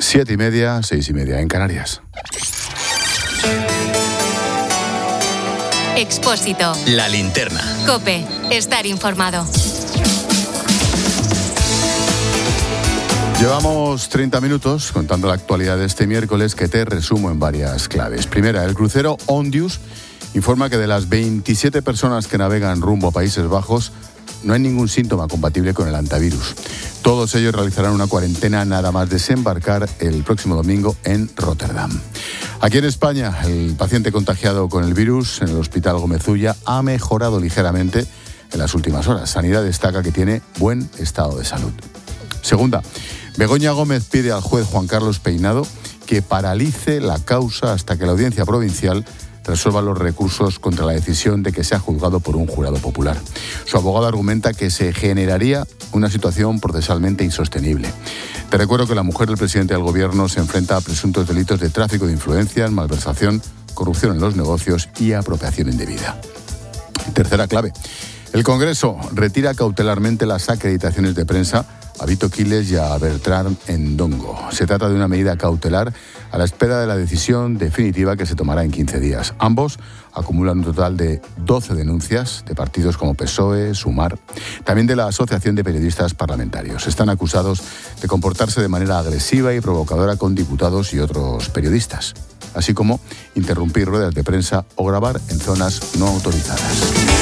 7:30, 6:30 en Canarias. Expósito. La linterna. COPE. Estar informado. Llevamos 30 minutos contando la actualidad de este miércoles, que te resumo en varias claves. Primera, el crucero Ondius informa que de las 27 personas que navegan rumbo a Países Bajos, no hay ningún síntoma compatible con el hantavirus. Todos ellos realizarán una cuarentena nada más desembarcar el próximo domingo en Rotterdam. Aquí en España, el paciente contagiado con el virus en el Hospital Gómez Ulla ha mejorado ligeramente en las últimas horas. Sanidad destaca que tiene buen estado de salud. Segunda, Begoña Gómez pide al juez Juan Carlos Peinado que paralice la causa hasta que la Audiencia Provincial resuelva los recursos contra la decisión de que sea juzgado por un jurado popular. Su abogado argumenta que se generaría una situación procesalmente insostenible. Te recuerdo que la mujer del presidente del Gobierno se enfrenta a presuntos delitos de tráfico de influencias, malversación, corrupción en los negocios y apropiación indebida. Tercera clave. El Congreso retira cautelarmente las acreditaciones de prensa a Vito Quiles y a Bertrand Endongo. Se trata de una medida cautelar a la espera de la decisión definitiva que se tomará en 15 días. Ambos acumulan un total de 12 denuncias de partidos como PSOE, Sumar, también de la Asociación de Periodistas Parlamentarios. Están acusados de comportarse de manera agresiva y provocadora con diputados y otros periodistas, así como interrumpir ruedas de prensa o grabar en zonas no autorizadas.